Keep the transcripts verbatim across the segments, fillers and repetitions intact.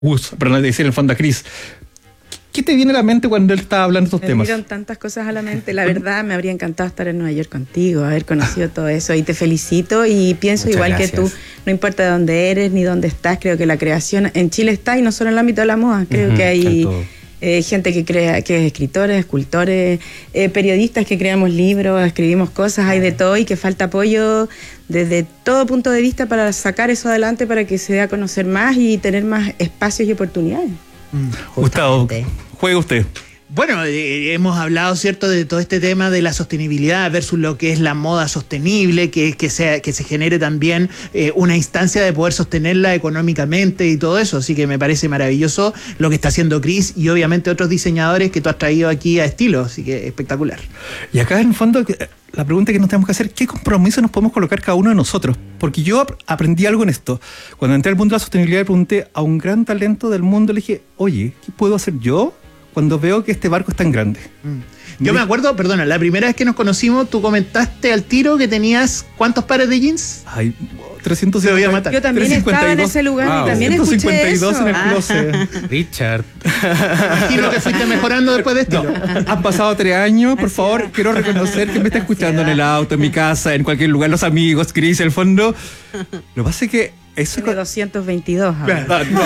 Gus, perdón, decir en el fondo a Cris. ¿Qué te viene a la mente cuando él está hablando de estos me temas? Me vinieron tantas cosas a la mente. La verdad, me habría encantado estar en Nueva York contigo, haber conocido todo eso. Y te felicito y pienso Muchas igual gracias. que tú, no importa de dónde eres ni dónde estás, creo que la creación en Chile está, y no solo en el ámbito de la moda. Creo uh-huh, que hay eh, gente que crea, que es escritores, escultores, eh, periodistas que creamos libros, escribimos cosas, hay de todo, y que falta apoyo desde todo punto de vista para sacar eso adelante, para que se dé a conocer más y tener más espacios y oportunidades. Gustavo, juegue usted. Bueno, eh, hemos hablado, ¿cierto?, de todo este tema de la sostenibilidad versus lo que es la moda sostenible, que, que, sea, que se genere también eh, una instancia de poder sostenerla económicamente y todo eso. Así que me parece maravilloso lo que está haciendo Cris y obviamente otros diseñadores que tú has traído aquí a Estilo. Así que espectacular. Y acá en el fondo la pregunta que nos tenemos que hacer, ¿qué compromiso nos podemos colocar cada uno de nosotros? Porque yo aprendí algo en esto. Cuando entré al mundo de la sostenibilidad, le pregunté a un gran talento del mundo, le dije, oye, ¿qué puedo hacer yo cuando veo que este barco es tan grande? Mm. Yo me acuerdo, perdona, la primera vez que nos conocimos, tú comentaste al tiro que tenías ¿cuántos pares de jeans? Ay, trescientos. Se voy a matar. Yo también trescientos cincuenta y dos. Estaba en ese lugar wow. y también escuché ciento cincuenta y dos eso. en el closet. Ah. Richard. Imagino que fuiste mejorando después de esto. No, han pasado tres años, por favor, quiero reconocer que me está escuchando en el auto, en mi casa, en cualquier lugar, los amigos, Cris, el fondo. Lo que pasa es que eso Tiene doscientos veintidós ahora. Ah, no.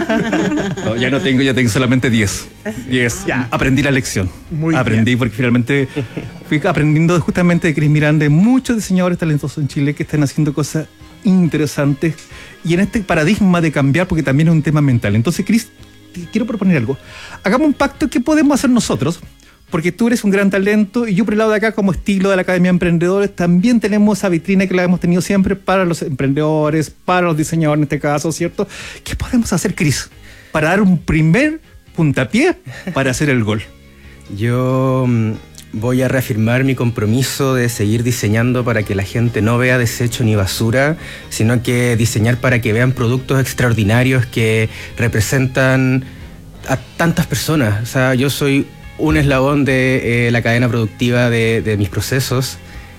Ah. No, ya no tengo, ya tengo solamente diez. diez. Ya. Aprendí la lección. Muy Aprendí bien. porque finalmente fui aprendiendo justamente de Cris Miranda, de muchos diseñadores talentosos en Chile que están haciendo cosas interesantes y en este paradigma de cambiar, porque también es un tema mental. Entonces, Cris, te quiero proponer algo. Hagamos un pacto. ¿Qué podemos hacer nosotros? Porque tú eres un gran talento y yo por el lado de acá, como Estilo de la Academia de Emprendedores, también tenemos esa vitrina que la hemos tenido siempre para los emprendedores, para los diseñadores en este caso, ¿cierto? ¿Qué podemos hacer, Cris, para dar un primer puntapié para hacer el gol? Yo voy a reafirmar mi compromiso de seguir diseñando para que la gente no vea desecho ni basura, sino que diseñar para que vean productos extraordinarios que representan a tantas personas. O sea, yo soy un eslabón de eh, la cadena productiva de, de mis procesos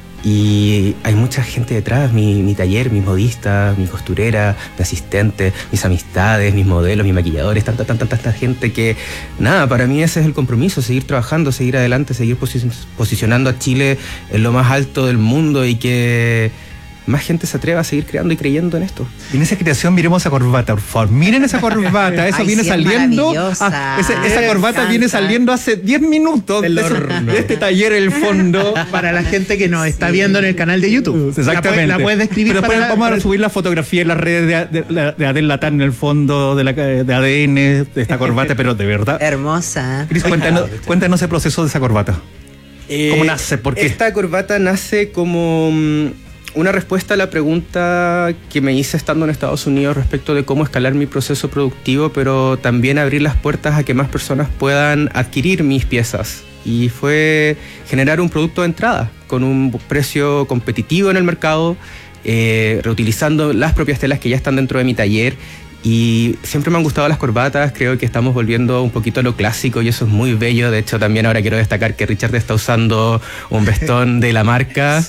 y hay mucha gente detrás, mi, mi taller, mis modistas, mi costurera, mi asistente, mis amistades, mis modelos, mis maquilladores, tanta, tanta, tanta gente que, nada, para mí ese es el compromiso, seguir trabajando, seguir adelante, seguir posi- posicionando a Chile en lo más alto del mundo y que más gente se atreva a seguir creando y creyendo en esto. Y en esa creación miremos esa corbata, por favor. Miren esa corbata, eso Ay, viene sí, saliendo. Ah, ese, esa corbata viene saliendo hace diez minutos de, de este taller en el fondo. Para la gente que nos está sí. viendo en el canal de YouTube. Exactamente. La, la puedes describir. Pero para después la, vamos para... a subir la fotografía en las redes de, de, de Adel Latán en el fondo de, la, de A D N, de esta corbata, pero de verdad. Hermosa. Cris, cuéntanos, cuéntanos el proceso de esa corbata. Eh, ¿Cómo nace? ¿Por qué? Esta corbata nace como una respuesta a la pregunta que me hice estando en Estados Unidos respecto de cómo escalar mi proceso productivo, pero también abrir las puertas a que más personas puedan adquirir mis piezas. Y fue generar un producto de entrada con un precio competitivo en el mercado, eh, reutilizando las propias telas que ya están dentro de mi taller. Y siempre me han gustado las corbatas, creo que estamos volviendo un poquito a lo clásico y eso es muy bello. De hecho, también ahora quiero destacar que Richard está usando un vestón de la marca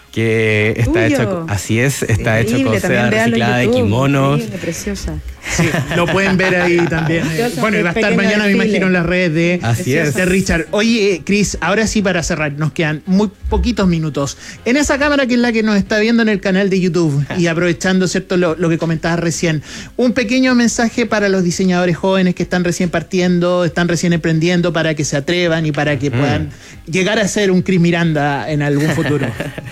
que está Tuyo. hecho, así es, está Increíble, hecho con seda también véanlo reciclada en de YouTube. kimonos. Increíble, preciosa. Sí, lo pueden ver ahí también. Bueno, y va a estar mañana, me imagino, en las redes de, Así es. de Richard. Oye, Cris, ahora sí para cerrar, nos quedan muy poquitos minutos. En esa cámara que es la que nos está viendo en el canal de YouTube y aprovechando, ¿cierto?, lo, lo que comentabas recién, un pequeño mensaje para los diseñadores jóvenes que están recién partiendo, están recién emprendiendo, para que se atrevan y para que mm. puedan llegar a ser un Cris Miranda en algún futuro.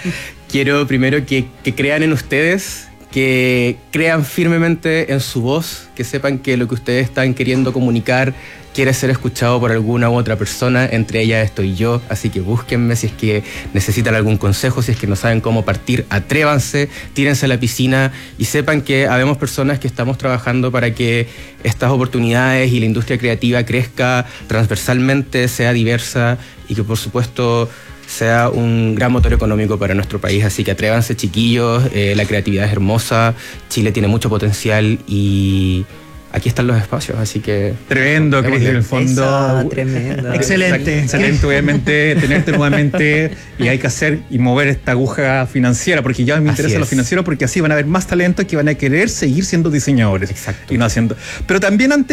Quiero primero que, que crean en ustedes, que crean firmemente en su voz, que sepan que lo que ustedes están queriendo comunicar quiere ser escuchado por alguna u otra persona, entre ellas estoy yo, así que búsquenme si es que necesitan algún consejo, si es que no saben cómo partir, atrévanse, tírense a la piscina y sepan que habemos personas que estamos trabajando para que estas oportunidades y la industria creativa crezca transversalmente, sea diversa y que por supuesto sea un gran motor económico para nuestro país, así que atrévanse, chiquillos, eh, la creatividad es hermosa, Chile tiene mucho potencial y aquí están los espacios, así que... Tremendo, Cris, en el fondo. Eso, tremendo. Excelente. Excelente, obviamente, tenerte nuevamente y hay que hacer y mover esta aguja financiera, porque ya me interesa lo financiero, porque así van a haber más talentos que van a querer seguir siendo diseñadores. Exacto. Y no haciendo. Pero también antes